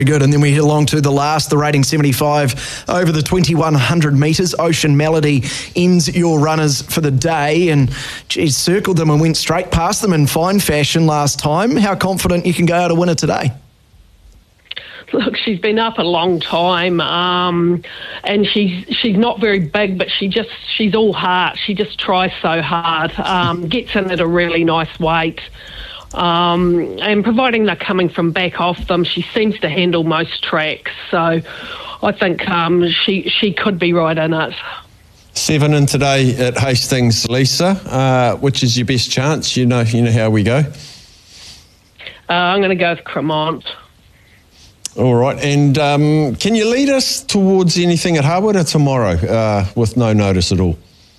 Good, and then we head along to the last, the rating 75 over the 2100 metres. Ocean Melody ends your runners for the day, and geez, circled them and went straight past them in fine fashion last time. How confident you can go out a winner today? Look, she's been up a long time, and she's not very big, but she's all heart. She just tries so hard, gets in at a really nice weight. And providing they're coming from back off them, she seems to handle most tracks. So I think she could be right in it. 7 in today at Hastings, Lisa. Which is your best chance? You know how we go. I'm going to go with Cremont. All right. And can you lead us towards anything at Hawera tomorrow with no notice at all?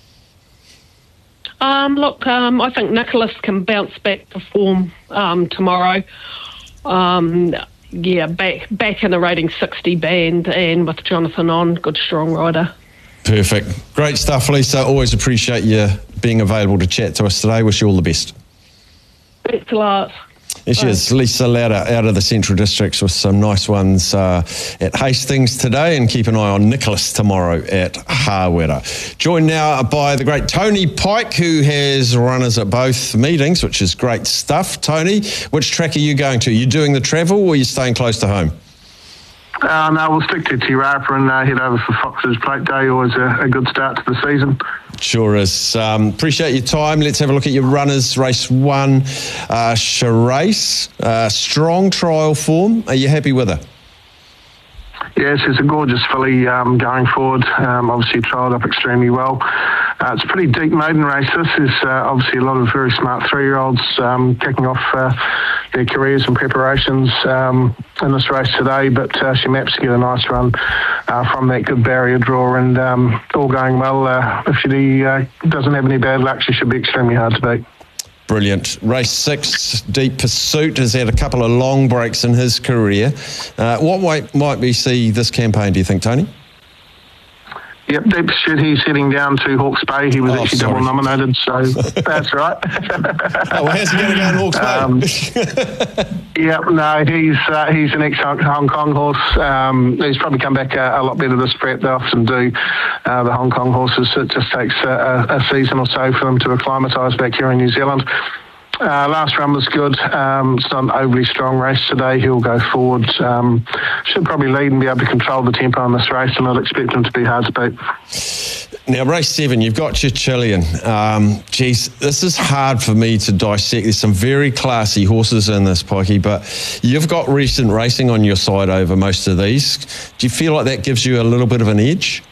I think Nicholas can bounce back to form tomorrow. Back in the rating 60 band, and with Jonathan on, good strong rider. Perfect. Great stuff, Lisa. Always appreciate you being available to chat to us today. Wish you all the best. Thanks a lot. There she is, Lisa Lauder, out of the Central Districts with some nice ones at Hastings today, and keep an eye on Nicholas tomorrow at Hawera. Joined now by the great Tony Pike, who has runners at both meetings, which is great stuff. Tony, which track are you going to? Are you doing the travel or are you staying close to home? No, we'll stick to Te Rapa and head over for Fox's Plate Day. Always a good start to the season. Sure is. Appreciate your time. Let's have a look at your runners. Race 1, Sharace. Strong trial form. Are you happy with her? Yes, it's a gorgeous filly going forward. Obviously trialled up extremely well. It's a pretty deep maiden race. This is obviously a lot of very smart 3-year-olds kicking off their careers and preparations in this race today, but she maps to get a nice run from that good barrier draw, and all going well. If she doesn't have any bad luck, she should be extremely hard to beat. Brilliant. Race 6, Deep Pursuit, has had a couple of long breaks in his career. What might we see this campaign, do you think, Tony? Yep, Deep Pursuit, he's heading down to Hawke's Bay. He was actually double nominated, so that's right. How's he going to go in Hawke's Bay? He's an ex-Hong Kong horse. He's probably come back a lot better this prep. They often do, the Hong Kong horses. It just takes a season or so for them to acclimatise back here in New Zealand. Last run was good. It's not an overly strong race today. He'll go forward. Should probably lead and be able to control the tempo in this race, and I'd expect him to be hard to beat. Now, race 7, you've got your Chilean. This is hard for me to dissect. There's some very classy horses in this, Pikey, but you've got recent racing on your side over most of these. Do you feel like that gives you a little bit of an edge?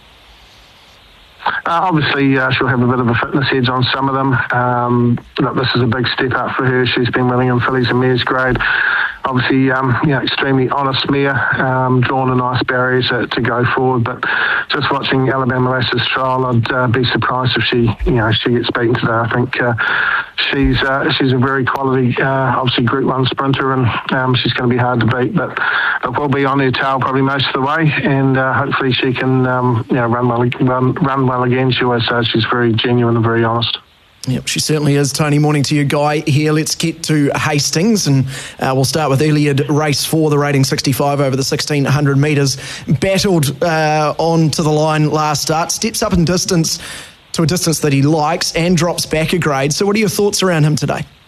Obviously, she'll have a bit of a fitness edge on some of them. Look, this is a big step up for her. She's been winning in fillies and mares grade. Obviously, extremely honest mare, drawn a nice barrier to go forward. But just watching Alabama Race's trial, I'd be surprised if she gets beaten today. I think she's a very quality, obviously Group 1 sprinter, and she's going to be hard to beat. But it will be on her tail probably most of the way, and hopefully she can run well again. She always says she's very genuine and very honest. Yep, she certainly is. Tony, morning to you, Guy. Here, let's get to Hastings, and we'll start with Iliad, race 4, the rating 65 over the 1600 metres. Battled onto the line last start, steps up in distance to a distance that he likes and drops back a grade. So what are your thoughts around him today?